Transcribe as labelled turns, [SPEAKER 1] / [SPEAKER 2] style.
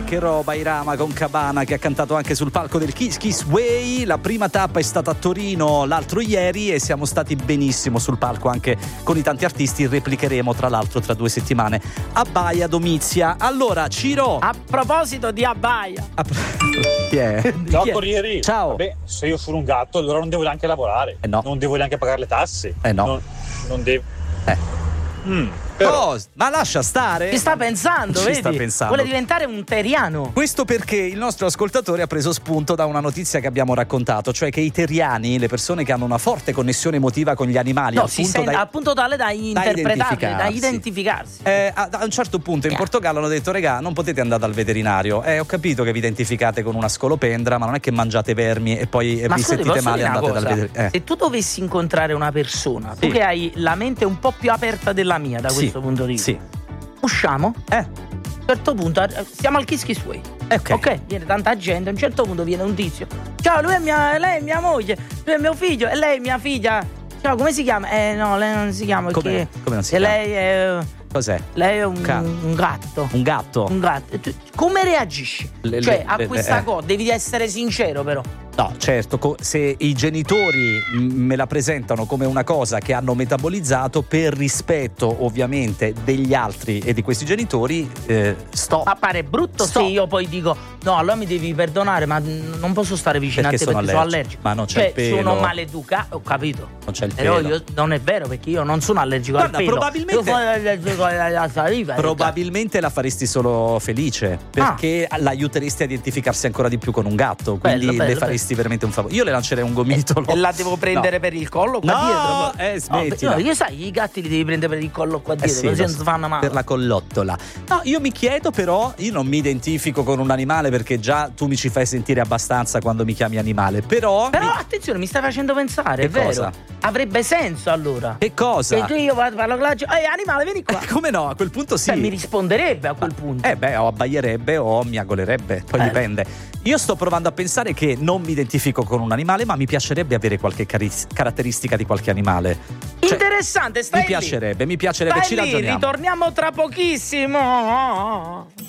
[SPEAKER 1] che roba Irama con Cabana, che ha cantato anche sul palco del Kiss Kiss Way. La prima tappa è stata a Torino l'altro ieri e siamo stati benissimo sul palco anche con i tanti artisti. Replicheremo tra l'altro tra 2 settimane a Baia Domizia. Allora Ciro,
[SPEAKER 2] a proposito di Abbaia,
[SPEAKER 1] chi è?
[SPEAKER 3] Ciao Corrieri.
[SPEAKER 1] Ciao.
[SPEAKER 3] Vabbè, se io sono un gatto allora non devo neanche lavorare.
[SPEAKER 1] No.
[SPEAKER 3] Non devo neanche pagare le tasse.
[SPEAKER 1] No.
[SPEAKER 3] Non devo.
[SPEAKER 1] Oh, ma lascia stare.
[SPEAKER 2] ci sta pensando, vedi?
[SPEAKER 1] Sta pensando.
[SPEAKER 2] Vuole diventare un terriano.
[SPEAKER 1] Questo perché il nostro ascoltatore ha preso spunto da una notizia che abbiamo raccontato, cioè che i terriani, le persone che hanno una forte connessione emotiva con gli animali,
[SPEAKER 2] al punto tale da interpretarli, da identificarsi.
[SPEAKER 1] A un certo punto in Portogallo hanno detto: regà, non potete andare dal veterinario. Ho capito che vi identificate con una scolopendra, ma non è che mangiate vermi e poi vi sentite male e andate dal veterinario.
[SPEAKER 2] Se tu dovessi incontrare una persona, tu che hai la mente un po' più aperta della mia da questo punto di vista, usciamo? A un certo punto siamo al Kiss Kiss Way. Ok, viene tanta gente, a un certo punto viene un tizio. Ciao, lei è mia moglie, lui è mio figlio e lei è mia figlia. Ciao, come si chiama? No, lei non si chiama perché
[SPEAKER 1] come non si chiama?
[SPEAKER 2] Lei è...
[SPEAKER 1] Cos'è?
[SPEAKER 2] Lei è un gatto.
[SPEAKER 1] Un gatto?
[SPEAKER 2] Un gatto. E tu, come reagisci? A questa cosa devi essere sincero però.
[SPEAKER 1] No, certo, se i genitori me la presentano come una cosa che hanno metabolizzato, per rispetto ovviamente degli altri e di questi genitori, sto.
[SPEAKER 2] Ma pare brutto se io poi dico: no, allora mi devi perdonare, ma non posso stare vicino a te perché sono allergico.
[SPEAKER 1] Ma non c'è il pelo.
[SPEAKER 2] Sono maleducato, ho capito.
[SPEAKER 1] Non c'è il
[SPEAKER 2] però
[SPEAKER 1] pelo.
[SPEAKER 2] Non è vero, perché io non sono allergico al pelo.
[SPEAKER 1] Probabilmente la faresti solo felice, perché l'aiuteresti a identificarsi ancora di più con un gatto. Quindi le faresti veramente un favore. Io le lancerei un gomitolo.
[SPEAKER 2] E la devo prendere per il collo qua dietro?
[SPEAKER 1] Smettila.
[SPEAKER 2] Io sai, i gatti li devi prendere per il collo qua dietro, così non si fanno male.
[SPEAKER 1] Per la collottola. No, io mi chiedo però, io non mi identifico con un animale perché già tu mi ci fai sentire abbastanza quando mi chiami animale. Però
[SPEAKER 2] attenzione, mi stai facendo pensare, è vero? Avrebbe senso allora.
[SPEAKER 1] Che cosa?
[SPEAKER 2] Se io parlo con la gente, animale, vieni qua.
[SPEAKER 1] Come no? A quel punto sì.
[SPEAKER 2] Mi risponderebbe a quel punto.
[SPEAKER 1] O abbaierebbe o miagolerebbe, poi dipende. Io sto provando a pensare che non mi identifico con un animale, ma mi piacerebbe avere qualche caratteristica di qualche animale.
[SPEAKER 2] Interessante, stai
[SPEAKER 1] mi piacerebbe,
[SPEAKER 2] stai
[SPEAKER 1] ci ragioниamo.
[SPEAKER 2] Ritorniamo tra pochissimo.